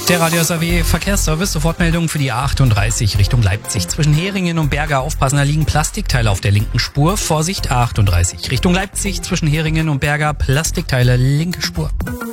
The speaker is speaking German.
Der Radio SAW Verkehrsservice, Sofortmeldung für die A38 Richtung Leipzig. Zwischen Heringen und Berga aufpassen, da liegen Plastikteile auf der linken Spur. Vorsicht, A38 Richtung Leipzig, zwischen Heringen und Berga Plastikteile, linke Spur.